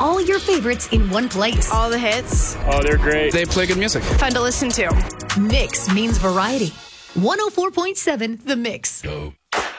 all your favorites in one place. All the hits. Oh, they're great. They play good music. Fun to listen to. Mix means variety. 104.7 The Mix. Go.